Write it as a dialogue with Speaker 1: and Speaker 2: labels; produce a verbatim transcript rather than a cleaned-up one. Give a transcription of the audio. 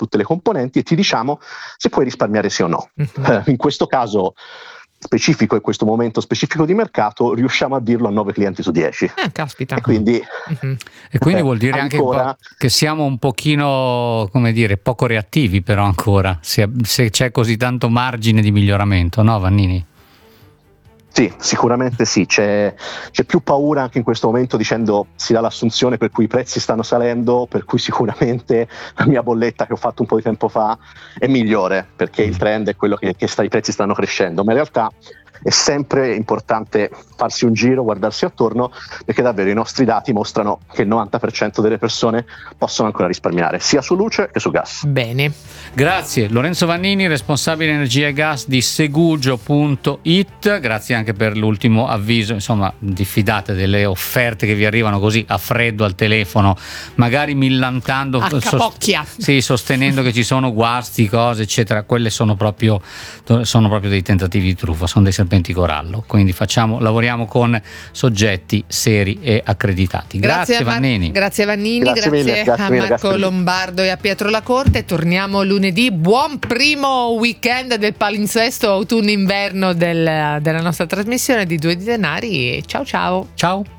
Speaker 1: tutte le componenti e ti diciamo se puoi risparmiare sì o no. Mm-hmm. Eh, in questo caso specifico, in questo momento specifico di mercato, riusciamo a dirlo a nove clienti su dieci.
Speaker 2: Eh, caspita.
Speaker 1: E quindi,
Speaker 2: mm-hmm.
Speaker 3: e quindi vuol dire
Speaker 1: ancora,
Speaker 3: anche che siamo un pochino, come dire, poco reattivi però ancora, se, se c'è così tanto margine di miglioramento, no Vannini?
Speaker 1: Sì, sicuramente sì, c'è, c'è più paura anche in questo momento dicendo si dà l'assunzione per cui i prezzi stanno salendo, per cui sicuramente la mia bolletta che ho fatto un po' di tempo fa è migliore perché il trend è quello che, che sta, i prezzi stanno crescendo, ma in realtà è sempre importante farsi un giro, guardarsi attorno, perché davvero i nostri dati mostrano che il novanta per cento delle persone possono ancora risparmiare sia su luce che su gas.
Speaker 2: Bene,
Speaker 3: grazie Lorenzo Vannini, responsabile energia e gas di segugio punto it. Grazie anche per l'ultimo avviso, insomma diffidate delle offerte che vi arrivano così a freddo al telefono, magari millantando,
Speaker 2: a capocchia,
Speaker 3: sost- sì, sostenendo che ci sono guasti, cose eccetera. Quelle sono proprio, sono proprio dei tentativi di truffa, sono dei serpenti corallo, quindi facciamo, lavoriamo con soggetti seri e accreditati. Grazie, grazie Vannini.
Speaker 2: Mar- grazie Vannini,
Speaker 1: grazie,
Speaker 2: grazie,
Speaker 1: mille, grazie
Speaker 2: a
Speaker 1: mille,
Speaker 2: Marco
Speaker 1: grazie
Speaker 2: Lombardo e a Pietro Lacorte. Torniamo lunedì. Buon primo weekend del palinsesto autunno-inverno del, della nostra trasmissione di Due di Denari e ciao ciao.
Speaker 3: Ciao.